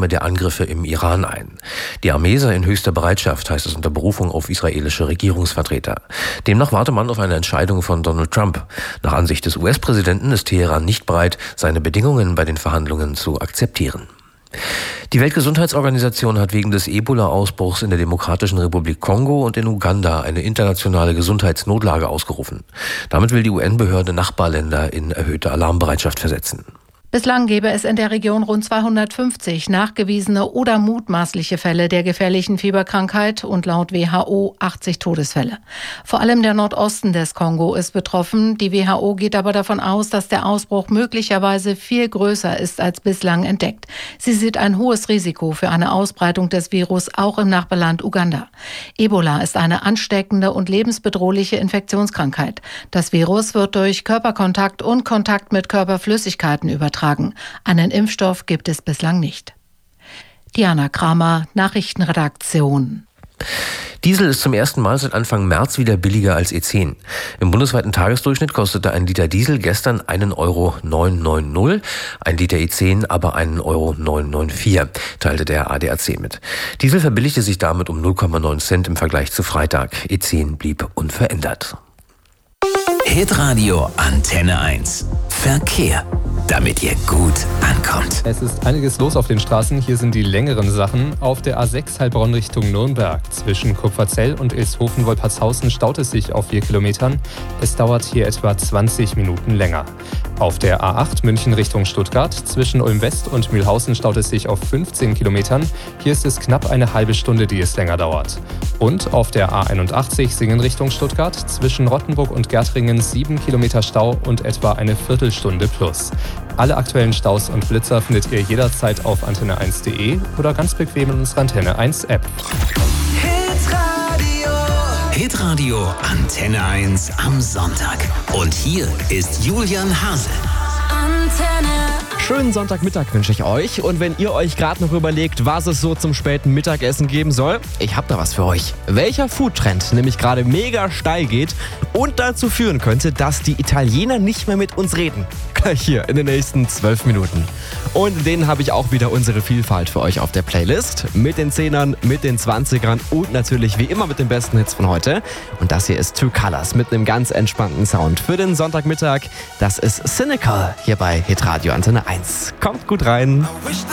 Wiederaufnahme der Angriffe im Iran ein. Die Armee sei in höchster Bereitschaft, heißt es unter Berufung auf israelische Regierungsvertreter. Demnach warte man auf eine Entscheidung von Donald Trump. Nach Ansicht des US-Präsidenten ist Teheran nicht bereit, seine Bedingungen bei den Verhandlungen zu akzeptieren. Die Weltgesundheitsorganisation hat wegen des Ebola-Ausbruchs in der Demokratischen Republik Kongo und in Uganda eine internationale Gesundheitsnotlage ausgerufen. Damit will die UN-Behörde Nachbarländer in erhöhte Alarmbereitschaft versetzen. Bislang gäbe es in der Region rund 250 nachgewiesene oder mutmaßliche Fälle der gefährlichen Fieberkrankheit und laut WHO 80 Todesfälle. Vor allem der Nordosten des Kongo ist betroffen. Die WHO geht aber davon aus, dass der Ausbruch möglicherweise viel größer ist als bislang entdeckt. Sie sieht ein hohes Risiko für eine Ausbreitung des Virus auch im Nachbarland Uganda. Ebola ist eine ansteckende und lebensbedrohliche Infektionskrankheit. Das Virus wird durch Körperkontakt und Kontakt mit Körperflüssigkeiten übertragen. Einen Impfstoff gibt es bislang nicht. Diana Kramer, Nachrichtenredaktion. Diesel ist zum ersten Mal seit Anfang März wieder billiger als E10. Im bundesweiten Tagesdurchschnitt kostete ein Liter Diesel gestern 1,990 €, ein Liter E10 aber 1,994 €, teilte der ADAC mit. Diesel verbilligte sich damit um 0,9 Cent im Vergleich zu Freitag. E10 blieb unverändert. Hitradio Antenne 1. Verkehr, damit ihr gut ankommt. Es ist einiges los auf den Straßen. Hier sind die längeren Sachen. Auf der A6 Heilbronn Richtung Nürnberg. Zwischen Kupferzell und Ilshofen-Wolpertshausen staut es sich auf 4 Kilometern. Es dauert hier etwa 20 Minuten länger. Auf der A8 München Richtung Stuttgart. Zwischen Ulm West und Mühlhausen staut es sich auf 15 Kilometern. Hier ist es knapp eine halbe Stunde, die es länger dauert. Und auf der A81 Singen Richtung Stuttgart. Zwischen Rottenburg und Gärtringen 7 Kilometer Stau und etwa eine Viertelstunde plus. Alle aktuellen Staus und Blitzer findet ihr jederzeit auf antenne1.de oder ganz bequem in unserer Antenne 1 App. Hitradio Antenne 1 am Sonntag. Und hier ist Julian Hase. Schönen Sonntagmittag wünsche ich euch. Und wenn ihr euch gerade noch überlegt, was es so zum späten Mittagessen geben soll, ich habe da was für euch. Welcher Foodtrend nämlich gerade mega steil geht und dazu führen könnte, dass die Italiener nicht mehr mit uns reden. Gleich hier in den nächsten 12 Minuten. Und in denen habe ich auch wieder unsere Vielfalt für euch auf der Playlist. Mit den 10ern, mit den 20ern und natürlich wie immer mit den besten Hits von heute. Und das hier ist Two Colors mit einem ganz entspannten Sound für den Sonntagmittag. Das ist Cynical hier bei Hitradio Antenne 1. Kommt gut rein.